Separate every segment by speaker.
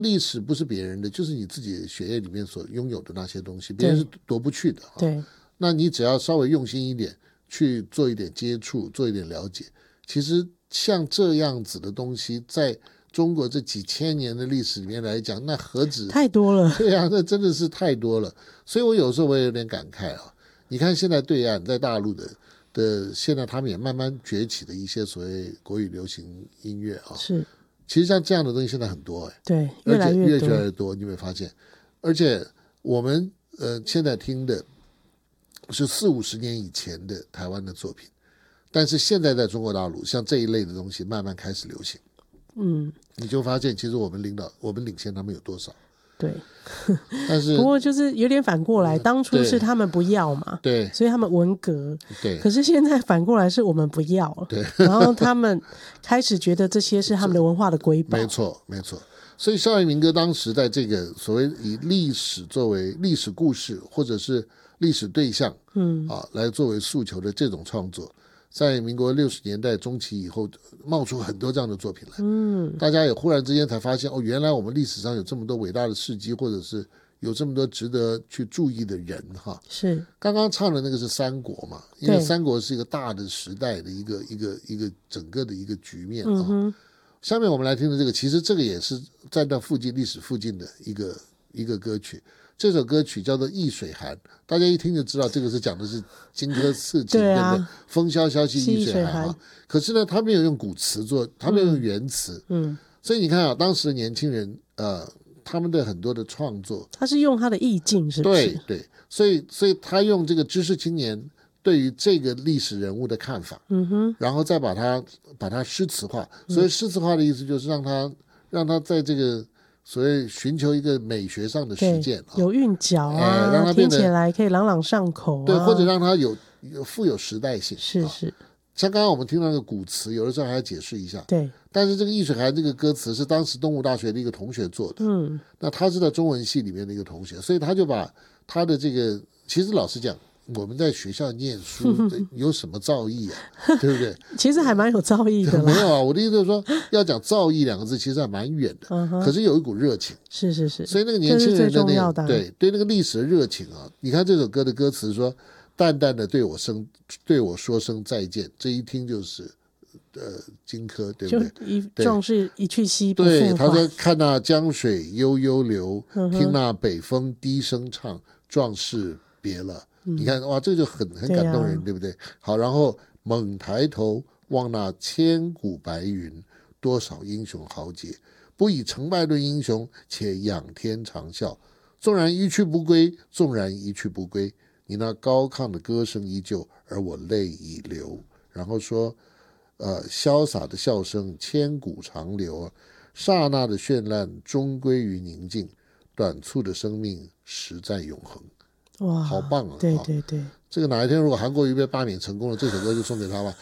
Speaker 1: 历史不是别人的，就是你自己血液里面所拥有的那些东西，别人是夺不去的。
Speaker 2: 对，
Speaker 1: 那你只要稍微用心一点，去做一点接触，做一点了解，其实像这样子的东西，在中国这几千年的历史里面来讲，那何止
Speaker 2: 太多了。
Speaker 1: 对啊，那真的是太多了。所以我有时候我也有点感慨啊。你看现在对岸在大陆的现在他们也慢慢崛起的一些所谓国语流行音乐啊，
Speaker 2: 是，
Speaker 1: 其实像这样的东西现在很多
Speaker 2: 对，越来
Speaker 1: 越
Speaker 2: 多，
Speaker 1: 来越多，你有没有发现？而且我们现在听的是40-50年以前的台湾的作品，但是现在在中国大陆，像这一类的东西慢慢开始流行。你就发现其实我们领先他们有多少？
Speaker 2: 对，
Speaker 1: 但是
Speaker 2: 不过就是有点反过来，当初是他们不要嘛，
Speaker 1: 对，
Speaker 2: 所以他们文革，
Speaker 1: 对，
Speaker 2: 可是现在反过来是我们不要，
Speaker 1: 对，
Speaker 2: 然后他们开始觉得这些是他们的文化的瑰宝，
Speaker 1: 没错，没错。所以校园民歌当时在这个所谓以历史作为历史故事或者是历史对象，来作为诉求的这种创作，在民国60年代中期以后冒出很多这样的作品来，大家也忽然之间才发现，哦，原来我们历史上有这么多伟大的事迹，或者是有这么多值得去注意的人哈。
Speaker 2: 是
Speaker 1: 刚刚唱的那个是三国嘛，因为三国是一个大的时代的一个整个的一个局面啊。下面我们来听的这个，其实这个也是在那附近历史附近的一个歌曲。这首歌曲叫做《忆水寒》，大家一听就知道这个是讲的是荆轲刺秦，对不对？风萧萧兮易水寒啊。可是呢，他没有用古词做，他没有用原词，所以你看啊，当时的年轻人他们的很多的创作，
Speaker 2: 他是用他的意境，是不是？
Speaker 1: 对对，所以他用这个知识青年对于这个历史人物的看法，然后再把它诗词化。所以诗词化的意思就是让他在这个所谓寻求一个美学上的实践，
Speaker 2: 有韵脚啊，
Speaker 1: 让它变得
Speaker 2: 听起来可以朗朗上口啊，
Speaker 1: 对，或者让它富有时代性。
Speaker 2: 是。
Speaker 1: 像刚刚我们听到那个古词，有的时候还要解释一下。
Speaker 2: 对。
Speaker 1: 但是这个《忆水寒》这个歌词是当时东吴大学的一个同学做的，那他是在中文系里面的一个同学，所以他就把他的这个，其实老实讲，我们在学校念书有什么造诣啊，对不对？
Speaker 2: 其实还蛮有造诣的啦。
Speaker 1: 没有啊，我的意思就是说，要讲造诣两个字，其实还蛮远的，可是有一股热情。
Speaker 2: 是。
Speaker 1: 所以那个年轻人的那种对那个历史的热情啊，你看这首歌的歌词说，淡淡的对我说声再见，这一听就是荆轲，对不对？
Speaker 2: 就壮士一去兮不复
Speaker 1: 对，
Speaker 2: 还。
Speaker 1: 他说看那江水悠悠流，听那北风低声唱，壮士别了。你看哇，这就很感动人，对不对？好，然后猛抬头望那千古白云，多少英雄豪杰，不以成败论英雄，且仰天长啸。纵然一去不归，纵然一去不归，你那高亢的歌声依旧，而我泪已流。然后说潇洒的笑声千古长流，刹那的绚烂终归于宁静，短促的生命实在永恒。
Speaker 2: 哇，
Speaker 1: 好棒啊！
Speaker 2: 对，
Speaker 1: 这个哪一天如果韩国瑜被罢免成功了，这首歌就送给他吧。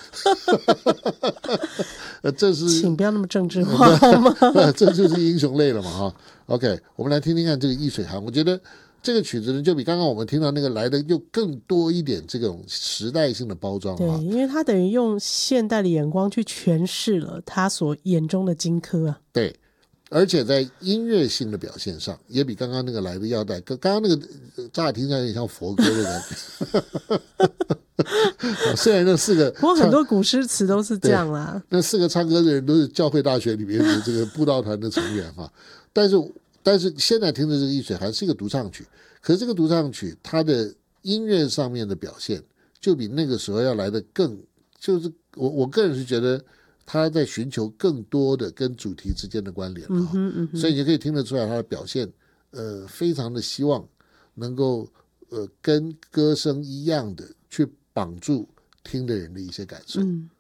Speaker 1: 这是
Speaker 2: 请不要那么政治化好吗？
Speaker 1: 这就是英雄泪了嘛哈。OK， 我们来听听看这个《忆水寒》，我觉得这个曲子呢，就比刚刚我们听到那个来的又更多一点这种时代性的包装。
Speaker 2: 对，因为他等于用现代的眼光去诠释了他所眼中的荆轲啊。
Speaker 1: 对，而且在音乐性的表现上，也比刚刚那个来的要带。刚刚那个乍听起来有点像佛歌的感觉。虽然那4个，
Speaker 2: 不过很多古诗词都是这样啦。
Speaker 1: 那4个唱歌的人都是教会大学里面的这个布道团的成员哈。但是现在听的这个《忆水寒》是一个独唱曲，可是这个独唱曲它的音乐上面的表现，就比那个时候要来的更，就是我个人是觉得他在寻求更多的跟主题之间的关联所以你可以听得出来他的表现，非常的希望能够跟歌声一样的去绑住听的人的一些感受。